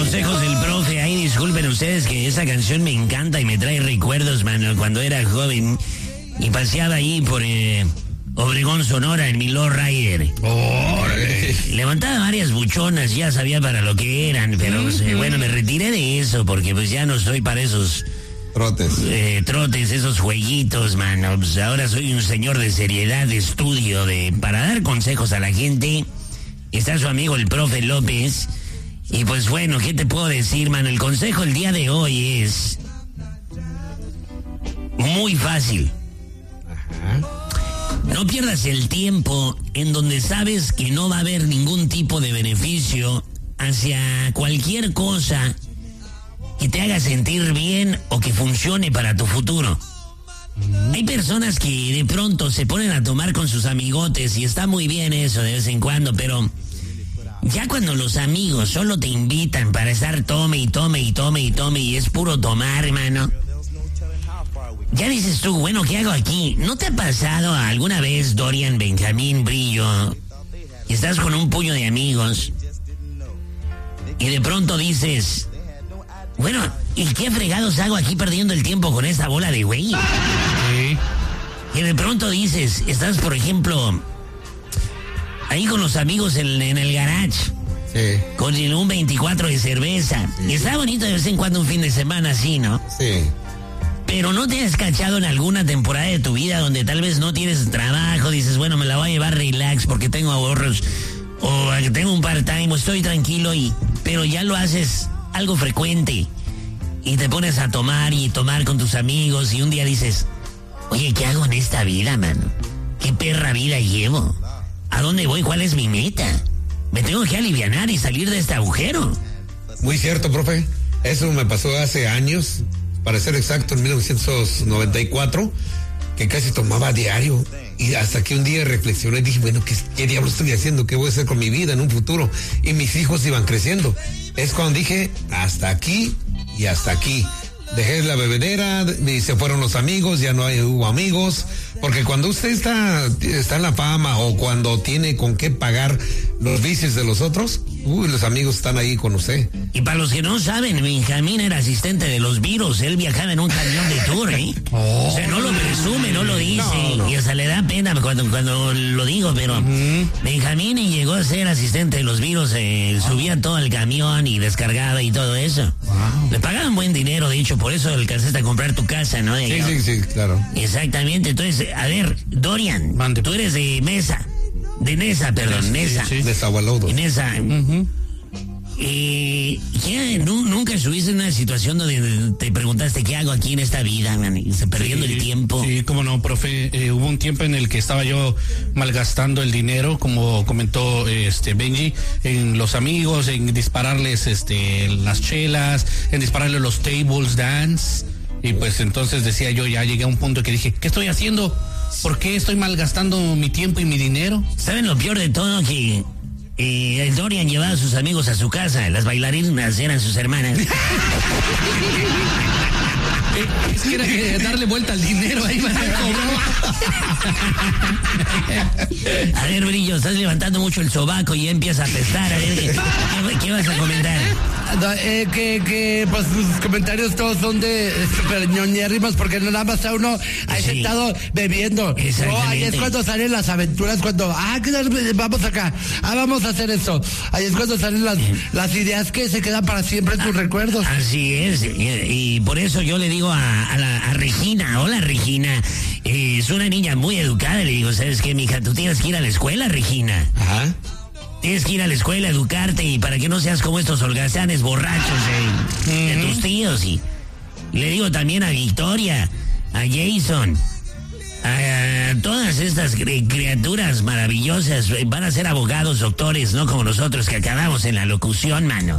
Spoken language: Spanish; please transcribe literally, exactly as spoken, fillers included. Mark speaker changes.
Speaker 1: consejos del profe. Ahí disculpen ustedes que esa canción me encanta y me trae recuerdos, mano, cuando era joven y paseaba ahí por eh, Obregón, Sonora, en mi lowrider.
Speaker 2: Oh,
Speaker 1: Levantaba varias buchonas, ya sabía para lo que eran, pero pues, eh, bueno, me retiré de eso porque pues ya no soy para esos...
Speaker 2: Trotes.
Speaker 1: Eh, trotes, esos jueguitos, mano. Pues ahora soy un señor de seriedad, de estudio, de para dar consejos a la gente. Está su amigo el profe López. Y pues bueno, ¿qué te puedo decir, mano? El consejo el día de hoy es muy fácil.
Speaker 2: Ajá.
Speaker 1: No pierdas el tiempo en donde sabes que no va a haber ningún tipo de beneficio hacia cualquier cosa que te haga sentir bien o que funcione para tu futuro. Hay personas que de pronto se ponen a tomar con sus amigotes y está muy bien eso de vez en cuando, pero ya cuando los amigos solo te invitan para estar tome y tome y tome y tome y es puro tomar, hermano, ya dices tú, bueno, ¿qué hago aquí? ¿No te ha pasado alguna vez, Dorian, Benjamín, Brillo, y estás con un puño de amigos y de pronto dices, bueno, ¿y qué fregados hago aquí perdiendo el tiempo con esta bola de güey?
Speaker 2: Sí.
Speaker 1: Y de pronto dices, estás, por ejemplo, ahí con los amigos en, en el garage,
Speaker 2: Sí.
Speaker 1: con el un veinticuatro de cerveza.
Speaker 2: Sí.
Speaker 1: Y está bonito de vez en cuando un fin de semana así, ¿no?
Speaker 2: Sí.
Speaker 1: Pero ¿no te has cachado en alguna temporada de tu vida donde tal vez no tienes trabajo? Dices, bueno, me la voy a llevar relax porque tengo ahorros, o tengo un part-time, o estoy tranquilo, y pero ya lo haces algo frecuente y te pones a tomar y tomar con tus amigos y un día dices, oye, ¿qué hago en esta vida, mano? ¿Qué perra vida llevo? ¿A dónde voy? ¿Cuál es mi meta? Me tengo que alivianar y salir de este agujero.
Speaker 2: Muy cierto, profe. Eso me pasó hace años, para ser exacto, en mil novecientos noventa y cuatro, que casi tomaba a diario. Y hasta que un día reflexioné y dije, bueno, ¿qué, ¿qué diablo estoy haciendo? ¿Qué voy a hacer con mi vida en un futuro? Y mis hijos iban creciendo. Es cuando dije, hasta aquí y hasta aquí. Dejé la bebedera y se fueron los amigos, ya no hay, hubo amigos. Porque cuando usted está, está en la fama o cuando tiene con qué pagar los vicios de los otros, uy, los amigos están ahí con usted.
Speaker 1: Y para los que no saben, Benjamín era asistente de los virus. Él viajaba en un camión de tour, ¿eh?
Speaker 2: Oh.
Speaker 1: O sea, no lo presume, no lo dice.
Speaker 2: No, no.
Speaker 1: Y hasta le da pena cuando, cuando lo digo, pero
Speaker 2: Uh-huh.
Speaker 1: Benjamín llegó a ser asistente de los virus. Eh, subía todo el camión y descargaba y todo eso.
Speaker 2: Wow.
Speaker 1: Le pagaban buen dinero, de hecho, por eso alcanzaste a comprar tu casa, ¿no?
Speaker 2: Sí, sí, sí, claro.
Speaker 1: Exactamente. Entonces, a ver, Dorian,
Speaker 3: Mande.
Speaker 1: tú eres de Mesa. De Nesa, perdón,
Speaker 3: Sí,
Speaker 1: Nesa.
Speaker 3: sí.
Speaker 2: De Zagualodo.
Speaker 1: En esa.
Speaker 3: Uh-huh.
Speaker 1: Eh, ¿qué? ¿Nu- ¿Nunca estuviste en una situación donde te preguntaste qué hago aquí en esta vida, man? Y se perdiendo
Speaker 3: Sí,
Speaker 1: el tiempo?
Speaker 3: Sí, cómo no, profe. Eh, hubo un tiempo en el que estaba yo malgastando el dinero, como comentó este Benji, en los amigos, en dispararles este las chelas, en dispararles los tables dance. Y pues entonces decía yo, ya llegué a un punto que dije, ¿qué estoy haciendo? ¿Por qué estoy malgastando mi tiempo y mi dinero?
Speaker 1: ¿Saben lo peor de todo? Que eh, el Dorian llevaba a sus amigos a su casa. Las bailarinas eran sus hermanas.
Speaker 3: Es que era que darle vuelta al dinero ahí para
Speaker 1: A ver, Brillo, estás levantando mucho el sobaco y ya empieza a pesar. A ver, ¿qué, qué, qué vas a comentar?
Speaker 4: No, eh, que, que pues sus comentarios todos son de eh, super ñoñérrimos porque nada más está uno ahí
Speaker 1: Sí.
Speaker 4: sentado bebiendo. No, ahí es cuando salen las aventuras, cuando, ah, que vamos acá, ah, vamos a hacer esto. Ahí es cuando salen las, las ideas que se quedan para siempre en tus recuerdos.
Speaker 1: Así es, y, y por eso yo le digo a, a, la, a Regina, hola Regina, eh, es una niña muy educada, le digo, ¿sabes qué, mija? Tú tienes que ir a la escuela, Regina.
Speaker 2: Ajá.
Speaker 1: Tienes que ir a la escuela, educarte y para que no seas como estos holgazanes borrachos de, de tus tíos. Y, y le digo también a Victoria, a Jason, a, a todas estas cri- criaturas maravillosas, van a ser abogados, doctores, no como nosotros que acabamos en la locución, mano.